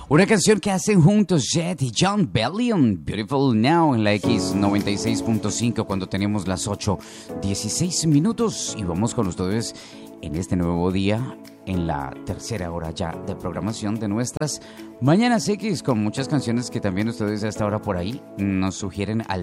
Una canción que hacen juntos Jet y John Bellion, Beautiful Now, en la X96.5 cuando tenemos las 8:16 minutos. Y vamos con ustedes en este nuevo día, en la tercera hora ya de programación de nuestras Mañanas X, con muchas canciones que también ustedes a esta hora por ahí nos sugieren al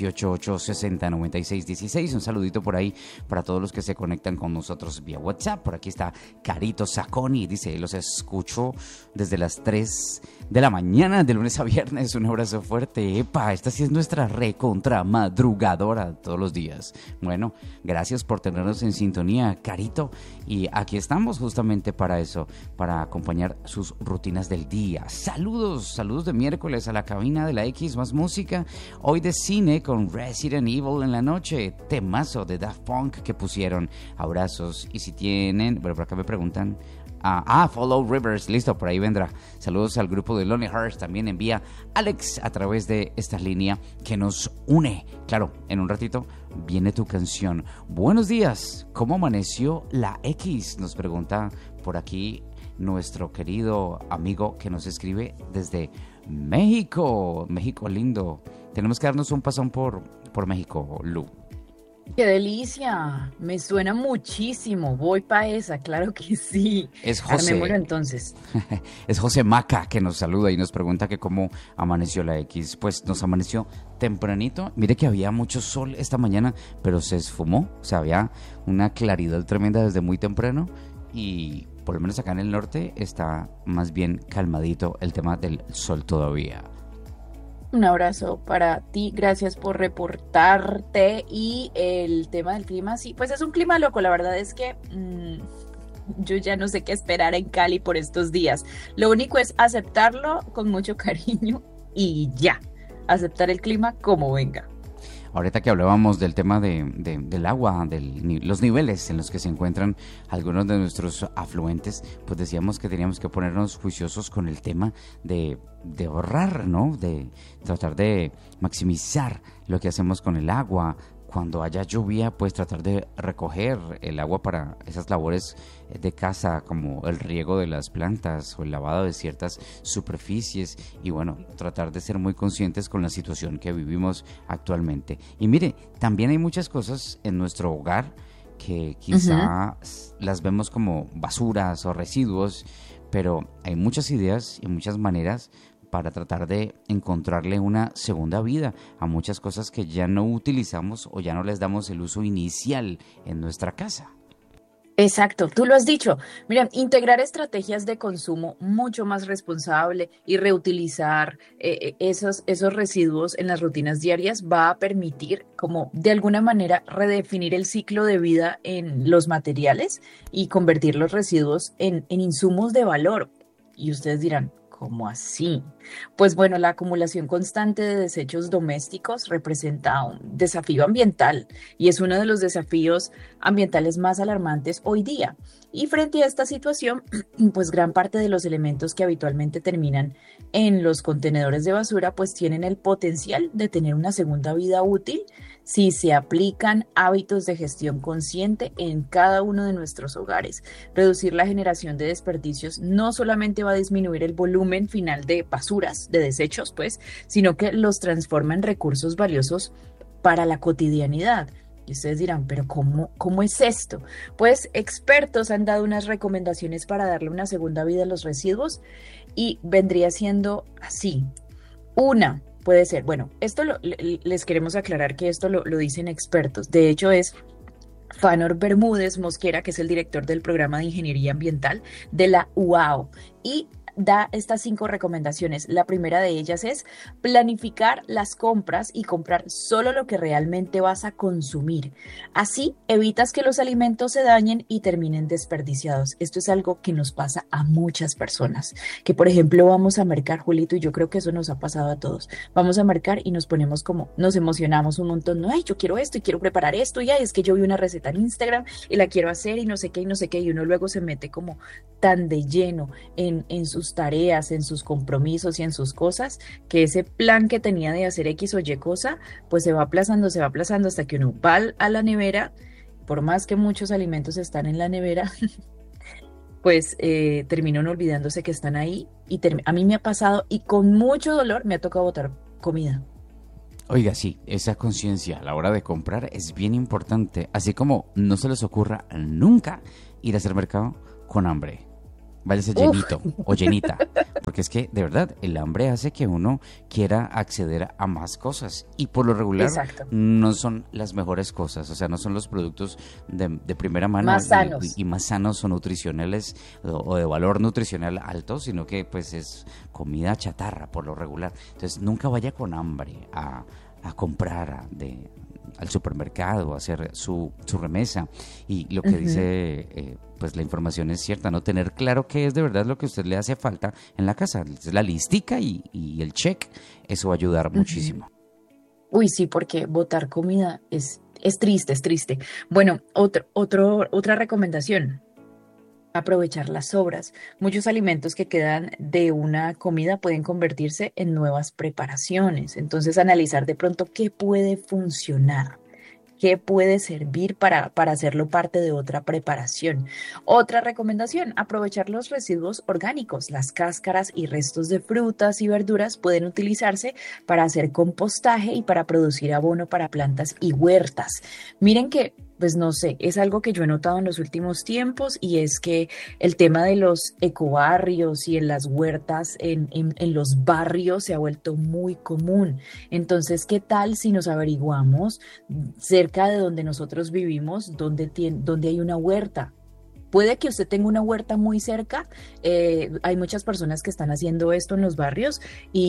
318-860-9616. Un saludito por ahí para todos los que se conectan con nosotros vía WhatsApp. Por aquí está Carito Sacconi, dice, los escucho desde las 3 de la mañana, de lunes a viernes. Un abrazo fuerte. Epa, esta sí es nuestra recontra madrugadora todos los días. Bueno, gracias por tenernos en sintonía, Carito. Y aquí estamos justamente para eso, para acompañar sus rutinas del día. Saludos de miércoles a la cabina de la X más música. Hoy de cine con Resident Evil en la noche. Temazo de Daft Punk que pusieron. Abrazos. Y si tienen, bueno, por acá me preguntan. Follow Rivers, listo, por ahí vendrá. Saludos al grupo de Lonely Hearts, también envía Alex a través de esta línea que nos une. Claro, en un ratito viene tu canción. Buenos días, ¿cómo amaneció la X? Nos pregunta por aquí nuestro querido amigo que nos escribe desde México. México lindo. Tenemos que darnos un pasón por México, Lu. ¡Qué delicia! Me suena muchísimo. Voy pa' esa, claro que sí. Es José. Armémoslo entonces. Es José Maca que nos saluda y nos pregunta que cómo amaneció la X. Pues nos amaneció tempranito. Mire que había mucho sol esta mañana, pero se esfumó. O sea, había una claridad tremenda desde muy temprano y por lo menos acá en el norte está más bien calmadito el tema del sol todavía. Un abrazo para ti, gracias por reportarte. Y el tema del clima, sí, pues es un clima loco, la verdad es que yo ya no sé qué esperar en Cali por estos días. Lo único es aceptarlo con mucho cariño y ya, aceptar el clima como venga. Ahorita que hablábamos del tema del agua, los niveles en los que se encuentran algunos de nuestros afluentes, pues decíamos que teníamos que ponernos juiciosos con el tema de ahorrar, ¿no? De tratar de maximizar lo que hacemos con el agua. Cuando haya lluvia, pues tratar de recoger el agua para esas labores de casa, como el riego de las plantas o el lavado de ciertas superficies. Y bueno, tratar de ser muy conscientes con la situación que vivimos actualmente. Y mire, también hay muchas cosas en nuestro hogar que quizá las vemos como basuras o residuos, pero hay muchas ideas y muchas maneras para tratar de encontrarle una segunda vida a muchas cosas que ya no utilizamos o ya no les damos el uso inicial en nuestra casa. Exacto, tú lo has dicho. Mira, integrar estrategias de consumo mucho más responsable y reutilizar esos residuos en las rutinas diarias va a permitir, como de alguna manera, redefinir el ciclo de vida en los materiales y convertir los residuos en insumos de valor. Y ustedes dirán, ¿cómo así? Pues bueno, la acumulación constante de desechos domésticos representa un desafío ambiental y es uno de los desafíos ambientales más alarmantes hoy día. Y frente a esta situación, pues gran parte de los elementos que habitualmente terminan en los contenedores de basura, pues tienen el potencial de tener una segunda vida útil si se aplican hábitos de gestión consciente en cada uno de nuestros hogares. Reducir la generación de desperdicios no solamente va a disminuir el volumen final de basuras, de desechos, pues, sino que los transforma en recursos valiosos para la cotidianidad. Y ustedes dirán, ¿pero cómo es esto? Pues expertos han dado unas recomendaciones para darle una segunda vida a los residuos y vendría siendo así. Una puede ser, bueno, les queremos aclarar que esto lo dicen expertos. De hecho, es Fanor Bermúdez Mosquera, que es el director del programa de Ingeniería Ambiental de la UAO. Y da estas 5 recomendaciones. La primera de ellas es planificar las compras y comprar solo lo que realmente vas a consumir. Así evitas que los alimentos se dañen y terminen desperdiciados. Esto es algo que nos pasa a muchas personas, que por ejemplo vamos a mercar, Julito, y yo creo que eso nos ha pasado a todos. Vamos a mercar y nos ponemos nos emocionamos un montón. No, ay, yo quiero esto y quiero preparar esto, y ay, es que yo vi una receta en Instagram y la quiero hacer y no sé qué, y uno luego se mete como tan de lleno en sus tareas, en sus compromisos y en sus cosas, que ese plan que tenía de hacer X o Y cosa, pues se va aplazando hasta que uno va a la nevera, por más que muchos alimentos están en la nevera, pues terminan olvidándose que están ahí y a mí me ha pasado y con mucho dolor me ha tocado botar comida. Oiga, sí, esa conciencia a la hora de comprar es bien importante, así como no se les ocurra nunca ir a hacer mercado con hambre. Váyase Uf, llenito o llenita, porque es que de verdad el hambre hace que uno quiera acceder a más cosas y por lo regular exacto. no son las mejores cosas, o sea, no son los productos de primera mano Más sanos. y más sanos o nutricionales o de valor nutricional alto, sino que pues es comida chatarra por lo regular. Entonces nunca vaya con hambre a comprar al supermercado, a hacer su remesa. Y lo que Ujú, dice, pues la información es cierta, ¿no? Tener claro qué es de verdad lo que a usted le hace falta en la casa. La listica y el check, eso va a ayudar ujú. muchísimo. Uy, sí, porque botar comida es triste, es triste. Bueno, otra recomendación. Aprovechar las sobras. Muchos alimentos que quedan de una comida pueden convertirse en nuevas preparaciones. Entonces, analizar de pronto qué puede funcionar, qué puede servir para hacerlo parte de otra preparación. Otra recomendación, aprovechar los residuos orgánicos. Las cáscaras y restos de frutas y verduras pueden utilizarse para hacer compostaje y para producir abono para plantas y huertas. Miren que, pues no sé, es algo que yo he notado en los últimos tiempos y es que el tema de los ecobarrios y en las huertas, en los barrios se ha vuelto muy común. Entonces, ¿qué tal si nos averiguamos cerca de donde nosotros vivimos, donde hay una huerta? Puede que usted tenga una huerta muy cerca, hay muchas personas que están haciendo esto en los barrios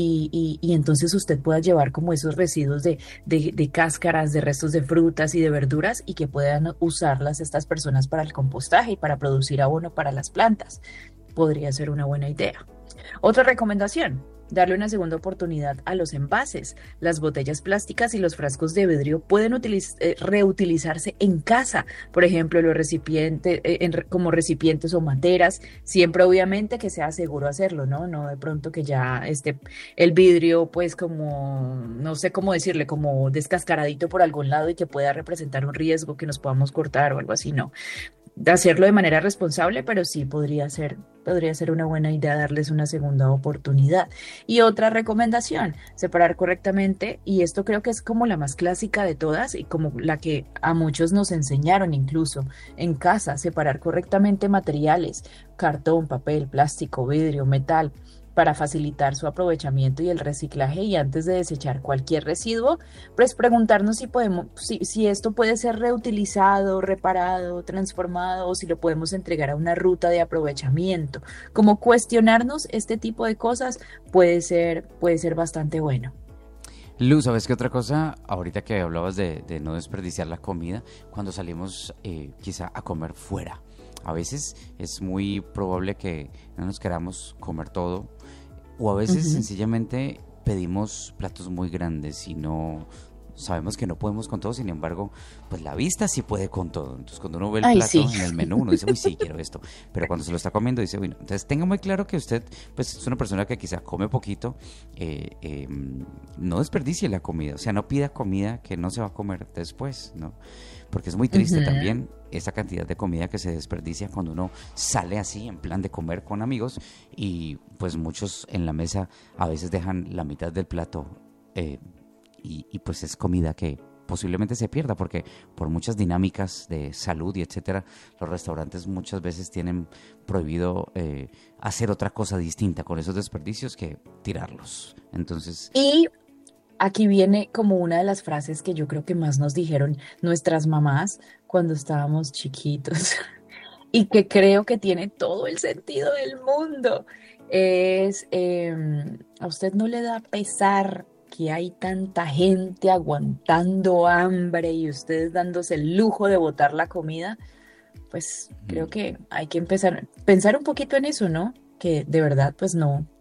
y entonces usted pueda llevar como esos residuos de cáscaras, de restos de frutas y de verduras y que puedan usarlas estas personas para el compostaje y para producir abono para las plantas. Podría ser una buena idea. Otra recomendación, darle una segunda oportunidad a los envases. Las botellas plásticas y los frascos de vidrio pueden reutilizarse en casa, por ejemplo, los recipientes, como recipientes o materas, siempre obviamente que sea seguro hacerlo, ¿no? No de pronto que ya esté el vidrio, pues como, no sé cómo decirle, como descascaradito por algún lado y que pueda representar un riesgo que nos podamos cortar o algo así, no de hacerlo de manera responsable, pero sí podría ser una buena idea darles una segunda oportunidad. Y otra recomendación, separar correctamente, y esto creo que es como la más clásica de todas y como la que a muchos nos enseñaron incluso en casa, separar correctamente materiales, cartón, papel, plástico, vidrio, metal para facilitar su aprovechamiento y el reciclaje y antes de desechar cualquier residuo, pues preguntarnos si podemos, si esto puede ser reutilizado, reparado, transformado o si lo podemos entregar a una ruta de aprovechamiento. Como cuestionarnos este tipo de cosas puede ser bastante bueno. Luz, ¿sabes qué otra cosa? Ahorita que hablabas de no desperdiciar la comida, cuando salimos quizá a comer fuera. A veces es muy probable que no nos queramos comer todo o a veces Ujú. sencillamente pedimos platos muy grandes y no sabemos que no podemos con todo, sin embargo, pues la vista sí puede con todo. Entonces, cuando uno ve el Ay, sí. plato en el menú, uno dice, uy, sí, quiero esto. Pero cuando se lo está comiendo, dice, uy, no. Entonces, tenga muy claro que usted, pues, es una persona que quizá come poquito, eh, eh, no desperdicie la comida. O sea, no pida comida que no se va a comer después, ¿no? Porque es muy triste Ujú. también esa cantidad de comida que se desperdicia cuando uno sale así en plan de comer con amigos y pues muchos en la mesa a veces dejan la mitad del plato eh, y pues es comida que posiblemente se pierda porque por muchas dinámicas de salud y etcétera, los restaurantes muchas veces tienen prohibido hacer otra cosa distinta con esos desperdicios que tirarlos. Entonces, Y aquí viene como una de las frases que yo creo que más nos dijeron nuestras mamás cuando estábamos chiquitos y que creo que tiene todo el sentido del mundo. Es, ¿a usted no le da pesar que hay tanta gente aguantando hambre y ustedes dándose el lujo de botar la comida? Pues creo que hay que empezar, pensar un poquito en eso, ¿no? Que de verdad, pues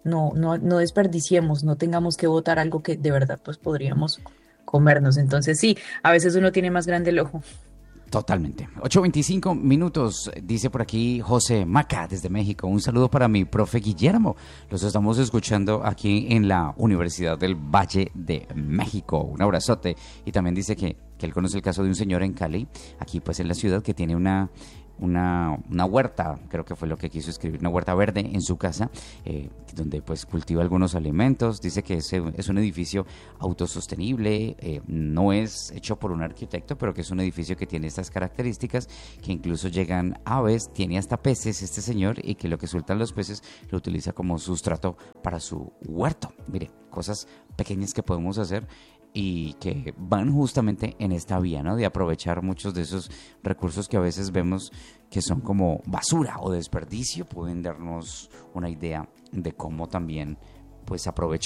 no desperdiciemos, no tengamos que botar algo que de verdad, pues podríamos comernos. Entonces sí, a veces uno tiene más grande el ojo. totalmente. 8:25 minutos, dice por aquí José Maca desde México. Un saludo para mi profe Guillermo. Los estamos escuchando aquí en la Universidad del Valle de México. Un abrazote. Y también dice que él conoce el caso de un señor en Cali, aquí pues en la ciudad, que tiene una huerta, creo que fue lo que quiso escribir, una huerta verde en su casa, donde pues cultiva algunos alimentos. Dice que es un edificio autosostenible, no es hecho por un arquitecto, pero que es un edificio que tiene estas características, que incluso llegan aves, tiene hasta peces este señor, y que lo que sueltan los peces lo utiliza como sustrato para su huerto. Mire, cosas pequeñas que podemos hacer y que van justamente en esta vía, ¿no? De aprovechar muchos de esos recursos que a veces vemos que son como basura o desperdicio. Pueden darnos una idea de cómo también pues aprovechar